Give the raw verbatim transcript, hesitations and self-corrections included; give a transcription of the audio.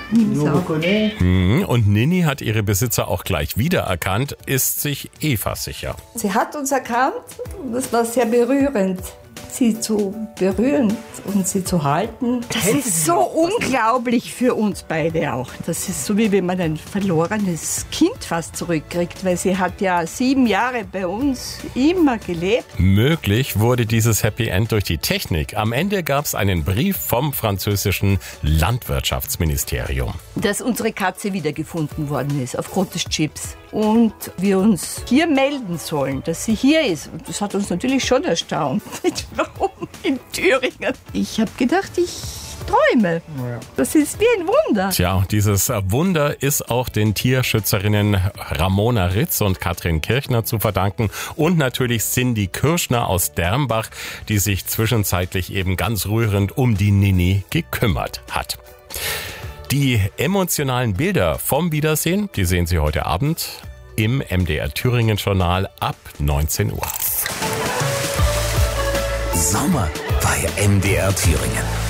Mhm. Und Nini hat ihre Besitzer auch gleich wiedererkannt, ist sich Eva sicher. Sie hat uns erkannt und das war sehr berührend, sie zu berühren und sie zu halten. Das ist so unglaublich für uns beide auch. Das ist so, wie wenn man ein verlorenes Kind fast zurückkriegt, weil sie hat ja sieben Jahre bei uns immer gelebt. Möglich wurde dieses Happy End durch die Technik. Am Ende gab es einen Brief vom französischen Landwirtschaftsministerium. Dass unsere Katze wiedergefunden worden ist aufgrund des Chips und wir uns hier melden sollen, dass sie hier ist. Und das hat uns natürlich schon erstaunt. Warum in Thüringen? Ich habe gedacht, ich träume. Das ist wie ein Wunder. Tja, dieses Wunder ist auch den Tierschützerinnen Ramona Ritz und Katrin Kirchner zu verdanken und natürlich Cindy Kirschner aus Dermbach, die sich zwischenzeitlich eben ganz rührend um die Nini gekümmert hat. Die emotionalen Bilder vom Wiedersehen, die sehen Sie heute Abend im M D R Thüringen Journal ab neunzehn Uhr. Sommer bei M D R Thüringen.